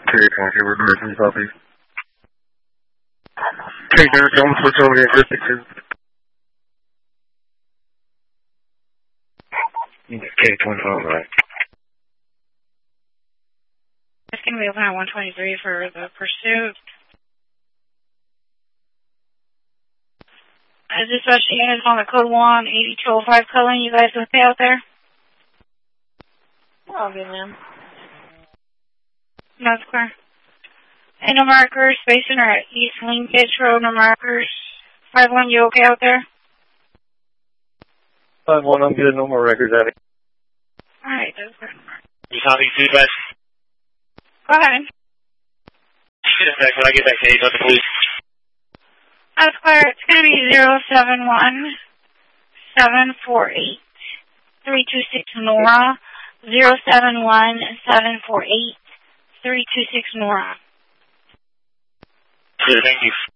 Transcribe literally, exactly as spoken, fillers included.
K twenty-two, we're clear from southeast. K twenty-two, I'm switch over to fifty-two. K twenty-five, right. It's going to be open at one twenty-three for the pursuit. As dispatch units on the code one, eighty-two oh five Cullen, you guys okay out there? All good, ma'am. That's clear. And no markers, station or at East Linkage Road, no markers. five one, you okay out there? five one, I'm good, no more records, Abby. Alright, that's clear. You copy feedback? Go ahead. When I get back to eight, let the police. That's clear. It's going to be zero seven one seven four eight three two six Nora. zero seven one seven four eight three two six Nora. Clear, thank you.